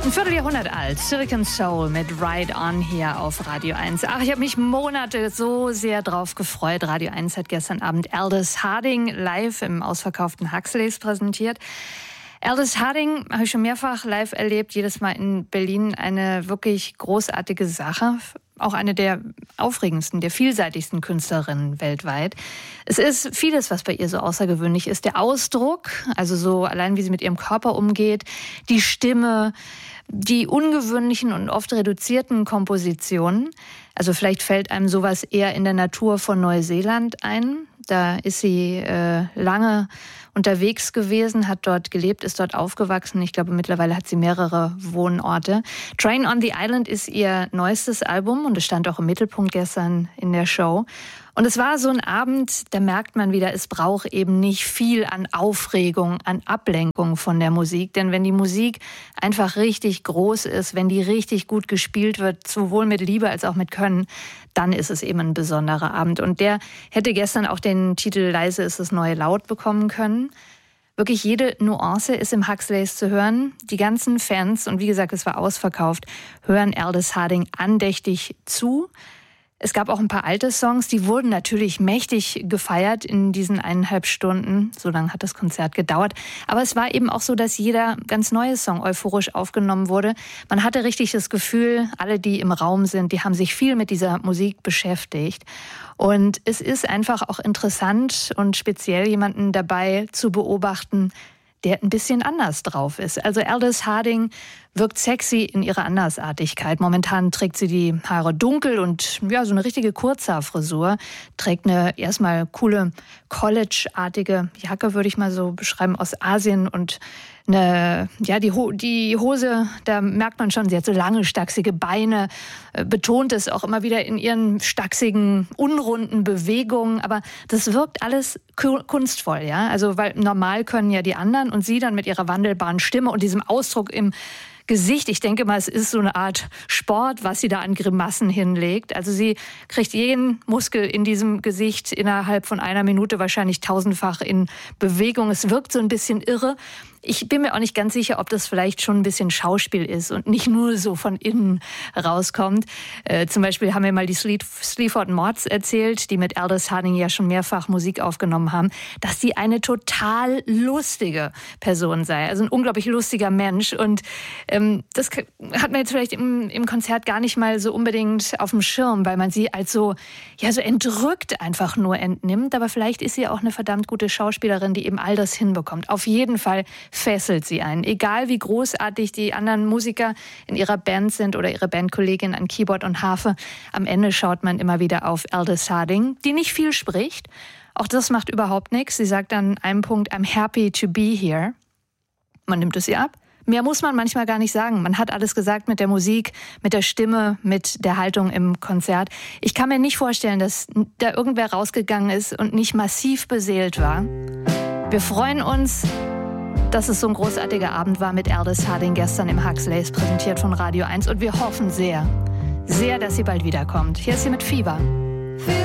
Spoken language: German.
Ein Vierteljahrhundert alt, Silicon Soul mit Ride On hier auf Radio 1. Ach, ich habe mich Monate so sehr drauf gefreut. Radio 1 hat gestern Abend Aldous Harding live im ausverkauften Huxleys präsentiert. Aldous Harding habe ich schon mehrfach live erlebt, jedes Mal in Berlin. Eine wirklich großartige Sache. Auch eine der aufregendsten, der vielseitigsten Künstlerinnen weltweit. Es ist vieles, was bei ihr so außergewöhnlich ist. Der Ausdruck, also so allein wie sie mit ihrem Körper umgeht, die Stimme, die ungewöhnlichen und oft reduzierten Kompositionen. Also vielleicht fällt einem sowas eher in der Natur von Neuseeland ein. Da ist sie lange unterwegs gewesen, hat dort gelebt, ist dort aufgewachsen. Ich glaube, mittlerweile hat sie mehrere Wohnorte. Train on the Island ist ihr neuestes Album und es stand auch im Mittelpunkt gestern in der Show. Und es war so ein Abend, da merkt man wieder, es braucht eben nicht viel an Aufregung, an Ablenkung von der Musik. Denn wenn die Musik einfach richtig groß ist, wenn die richtig gut gespielt wird, sowohl mit Liebe als auch mit Können, dann ist es eben ein besonderer Abend. Und der hätte gestern auch den Titel Leise ist das neue Laut bekommen können. Wirklich jede Nuance ist im Huxleys zu hören. Die ganzen Fans, und wie gesagt, es war ausverkauft, hören Aldous Harding andächtig zu. Es gab auch ein paar alte Songs, die wurden natürlich mächtig gefeiert in diesen 1,5 Stunden. So lange hat das Konzert gedauert. Aber es war eben auch so, dass jeder ganz neue Song euphorisch aufgenommen wurde. Man hatte richtig das Gefühl, alle, die im Raum sind, die haben sich viel mit dieser Musik beschäftigt. Und es ist einfach auch interessant und speziell jemanden dabei zu beobachten, der ein bisschen anders drauf ist. Also Aldous Harding wirkt sexy in ihrer Andersartigkeit. Momentan trägt sie die Haare dunkel und ja, so eine richtige Kurzhaarfrisur. Trägt eine erstmal coole College-artige Jacke, würde ich mal so beschreiben, aus Asien und die Hose, da merkt man schon, sie hat so lange, stachsige Beine, betont es auch immer wieder in ihren stachsigen, unrunden Bewegungen, aber das wirkt alles kunstvoll, ja, also weil normal können ja die anderen und sie dann mit ihrer wandelbaren Stimme und diesem Ausdruck im Gesicht. Ich denke mal, es ist so eine Art Sport, was sie da an Grimassen hinlegt. Also sie kriegt jeden Muskel in diesem Gesicht innerhalb von einer Minute wahrscheinlich 1000-fach in Bewegung. Es wirkt so ein bisschen irre. Ich bin mir auch nicht ganz sicher, ob das vielleicht schon ein bisschen Schauspiel ist und nicht nur so von innen rauskommt. Zum Beispiel haben mir mal die Sleaford Mods erzählt, die mit Aldous Harding ja schon mehrfach Musik aufgenommen haben, dass sie eine total lustige Person sei. Also ein unglaublich lustiger Mensch. Und das hat man jetzt vielleicht im Konzert gar nicht mal so unbedingt auf dem Schirm, weil man sie als so entrückt einfach nur entnimmt. Aber vielleicht ist sie auch eine verdammt gute Schauspielerin, die eben all das hinbekommt. Auf jeden Fall fesselt sie einen. Egal wie großartig die anderen Musiker in ihrer Band sind oder ihre Bandkollegin an Keyboard und Harfe, am Ende schaut man immer wieder auf Aldous Harding, die nicht viel spricht. Auch das macht überhaupt nichts. Sie sagt an einem Punkt, I'm happy to be here. Man nimmt es ihr ab. Mehr muss man manchmal gar nicht sagen. Man hat alles gesagt mit der Musik, mit der Stimme, mit der Haltung im Konzert. Ich kann mir nicht vorstellen, dass da irgendwer rausgegangen ist und nicht massiv beseelt war. Wir freuen uns, dass es so ein großartiger Abend war mit Aldous Harding gestern im Huxleys, präsentiert von Radio 1. Und wir hoffen sehr, sehr, dass sie bald wiederkommt. Hier ist sie mit Fieber.